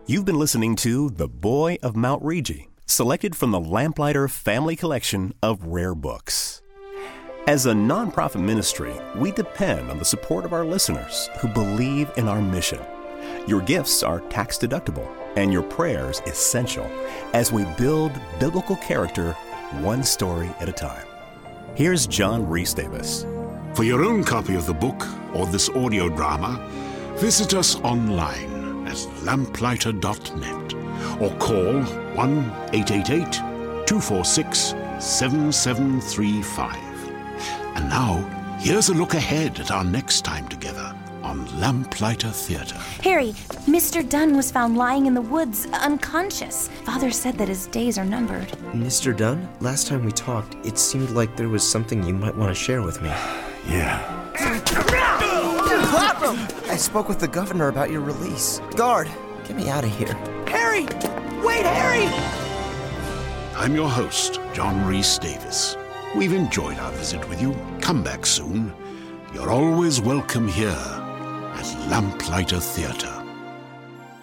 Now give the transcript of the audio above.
You've been listening to The Boy of Mount Rigi, selected from the Lamplighter Family Collection of rare books. As a nonprofit ministry, we depend on the support of our listeners who believe in our mission. Your gifts are tax-deductible, and your prayers essential as we build biblical character one story at a time. Here's John Rhys Davis. For your own copy of the book or this audio drama, visit us online at lamplighter.net or call 1-888-246-7735. And now, here's a look ahead at our next time together on Lamplighter Theatre. Harry, Mr. Dunn was found lying in the woods, unconscious. Father said that his days are numbered. Mr. Dunn, last time we talked, it seemed like there was something you might want to share with me. Yeah. Clapham! I spoke with the governor about your release. Guard, get me out of here. Harry! Wait, Harry! I'm your host, John Rhys Davis. We've enjoyed our visit with you. Come back soon. You're always welcome here at Lamplighter Theatre.